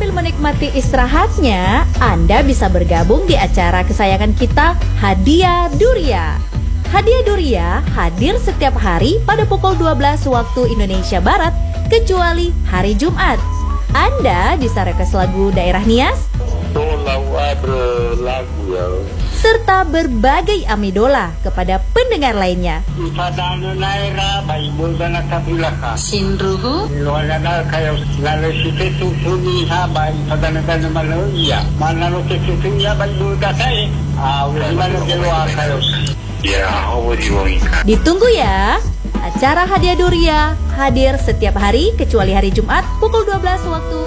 Sambil menikmati istirahatnya, Anda bisa bergabung di acara kesayangan kita, Hadiah Duria. Hadiah Duria hadir setiap hari pada pukul 12 waktu Indonesia Barat, kecuali hari Jumat. Anda bisa request lagu daerah Nias, serta berbagai amidola kepada pendengar lainnya. Ditunggu ya. Acara Hadiah Duria hadir setiap hari kecuali hari Jumat pukul 12 waktu